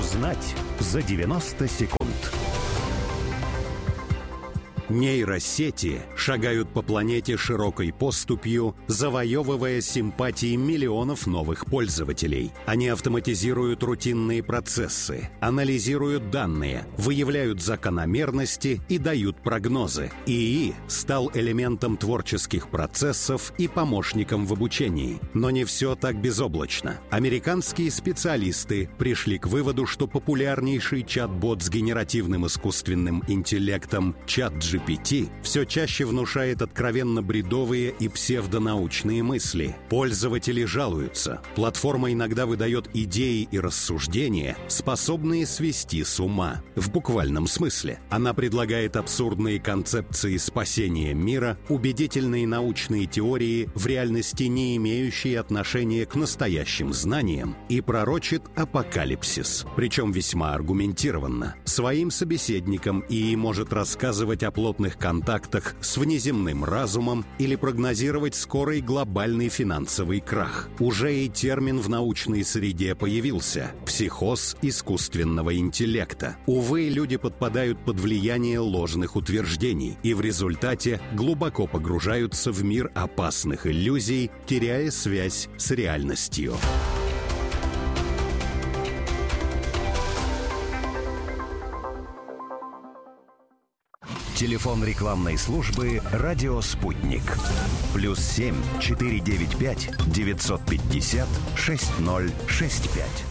Узнать за 90 секунд. Нейросети шагают по планете широкой поступью, завоевывая симпатии миллионов новых пользователей. Они автоматизируют рутинные процессы, анализируют данные, выявляют закономерности и дают прогнозы. ИИ стал элементом творческих процессов и помощником в обучении. Но не все так безоблачно. Американские специалисты пришли к выводу, что популярнейший чат-бот с генеративным искусственным интеллектом ChatGPT все чаще внушает откровенно бредовые и псевдонаучные мысли. Пользователи жалуются. Платформа иногда выдает идеи и рассуждения, способные свести с ума. В буквальном смысле. Она предлагает абсурдные концепции спасения мира, убедительные научные теории, в реальности не имеющие отношения к настоящим знаниям, и пророчит апокалипсис. Причем весьма аргументированно. Своим собеседникам ИИ может рассказывать о плотных контактах с внеземным разумом или прогнозировать скорый глобальный финансовый крах. Уже и термин в научной среде появился – психоз искусственного интеллекта. Увы, люди подпадают под влияние ложных утверждений и в результате глубоко погружаются в мир опасных иллюзий, теряя связь с реальностью. Телефон рекламной службы «Радио Спутник». +7 495 950 6065.